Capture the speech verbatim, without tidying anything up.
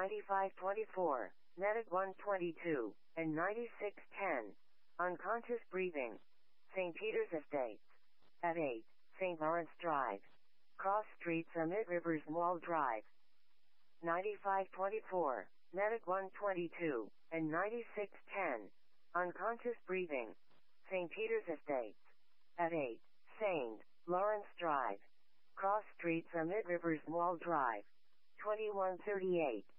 ninety-five twenty-four, Natick one twenty-two, and ninety-six ten. Unconscious breathing. Saint Peter's Estates. At eight, Saint Lawrence Drive. Cross Streets amid Rivers Mall Drive. ninety-five twenty-four, Natick one twenty-two, and ninety-six ten. Unconscious breathing. Saint Peter's Estates. At eight, Saint Lawrence Drive. Cross Streets amid Rivers Mall Drive. twenty-one thirty-eight.